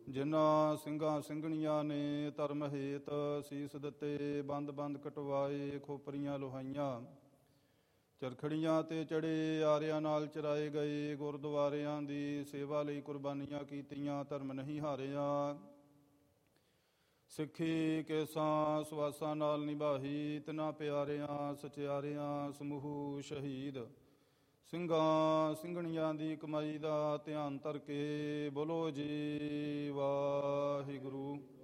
ਜਿਨ੍ਹਾਂ ਸਿੰਘਾਂ ਸਿੰਘਣੀਆਂ ਨੇ ਧਰਮ ਹੇਤ ਸੀਸ ਦਿੱਤੇ, ਬੰਦ ਬੰਦ ਕਟਵਾਏ, ਖੋਪਰੀਆਂ ਲੋਹਾਈਆਂ, ਚਰਖੜੀਆਂ ਤੇ ਚੜੇ, ਆਰਿਆਂ ਨਾਲ ਚਰਾਏ ਗਏ, ਗੁਰਦੁਆਰਿਆਂ ਦੀ ਸੇਵਾ ਲਈ ਕੁਰਬਾਨੀਆਂ ਕੀਤੀਆਂ, ਧਰਮ ਨਹੀਂ ਹਾਰਿਆ। ਸਿੱਖੀ ਕੇਸਾਂ ਸਵਾਸਾਂ ਨਾਲ ਨਿਭਾਹੀ, ਤਿਨਾਂ ਪਿਆਰਿਆਂ ਸਚਿਆਰਿਆਂ ਸਮੂਹ ਸ਼ਹੀਦ ਸਿੰਘਾਂ ਸਿੰਘਣੀਆਂ ਦੀ ਕਮਾਈ ਦਾ ਧਿਆਨ ਧਰ ਕੇ ਬੋਲੋ ਜੀ ਵਾਹਿਗੁਰੂ।